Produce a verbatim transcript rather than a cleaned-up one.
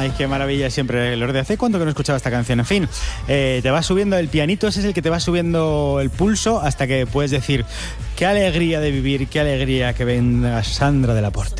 Ay, qué maravilla siempre. Los de hace cuánto que no escuchaba esta canción. En fin, eh, te va subiendo el pianito, ese es el que te va subiendo el pulso hasta que puedes decir qué alegría de vivir, qué alegría que venga Sandra del Aporte.